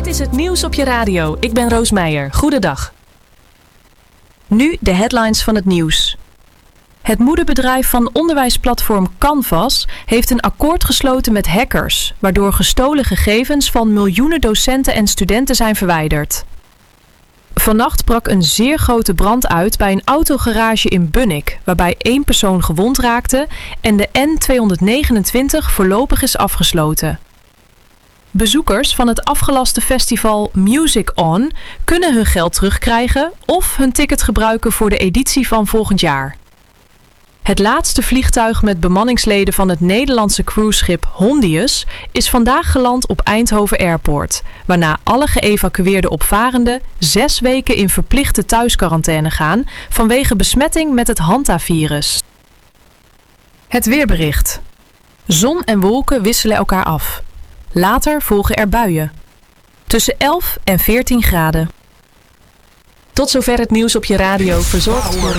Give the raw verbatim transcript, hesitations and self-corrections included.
is het nieuws op je radio. Ik ben Roos Meijer. Goedendag. Nu de headlines van het nieuws. Het moederbedrijf van onderwijsplatform Canvas heeft een akkoord gesloten met hackers, waardoor gestolen gegevens van miljoenen docenten en studenten zijn verwijderd. Vannacht brak een zeer grote brand uit bij een autogarage in Bunnik, waarbij één persoon gewond raakte en de N tweehonderdnegenentwintig voorlopig is afgesloten. Bezoekers van het afgelaste festival Music On kunnen hun geld terugkrijgen of hun ticket gebruiken voor de editie van volgend jaar. Het laatste vliegtuig met bemanningsleden van het Nederlandse cruiseschip Hondius is vandaag geland op Eindhoven Airport, waarna alle geëvacueerde opvarenden zes weken in verplichte thuisquarantaine gaan vanwege besmetting met het hantavirus. Het weerbericht. Zon en wolken wisselen elkaar af. Later volgen er buien. Tussen elf en veertien graden. Tot zover het nieuws op je radio, verzorgd door